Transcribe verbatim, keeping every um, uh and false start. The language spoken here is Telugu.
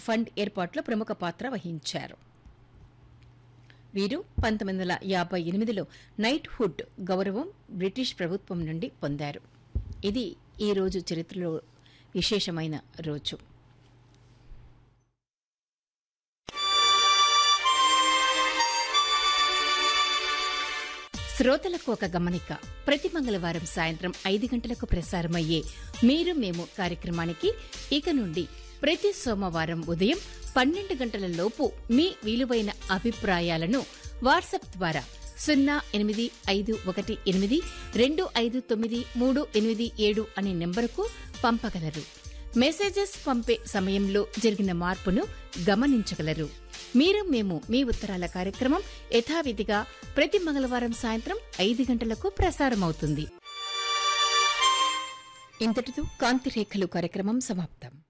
ఫండ్ ఏర్పాట్లో ప్రముఖ పాత్ర వహించారు. వీరు పంతొమ్మిది వందల యాభై ఎనిమిదిలో నైట్ హుడ్ గౌరవం బ్రిటిష్ ప్రభుత్వం నుండి పొందారు. ఇది ఈ రోజు చరిత్రలో విశేషమైన రోజు. శ్రోతలకు ఒక గమనిక. ప్రతి మంగళవారం సాయంత్రం ఐదు గంటలకు ప్రసారమయ్యే మీరు మేము కార్యక్రమానికి ఇక నుండి ప్రతి సోమవారం ఉదయం పన్నెండు గంటల లోపు మీ విలువైన అభిప్రాయాలను వాట్సాప్ ద్వారా సున్నా ఎనిమిది ఐదు ఒకటి ఎనిమిది రెండు ఐదు తొమ్మిది మూడు ఎనిమిది ఏడు అనే నెంబరుకు పంపగలరు. మెసేజెస్ పంపే సమయంలో జరిగిన మార్పును గమనించగలరు. మీరు మేము మీ ఉత్తరాల కార్యక్రమం యథావిధిగా ప్రతి మంగళవారం సాయంత్రం ఐదు గంటలకు ప్రసారమవుతుంది. ఇంతటితో కాంతిరేఖలు కార్యక్రమం సమాప్తం.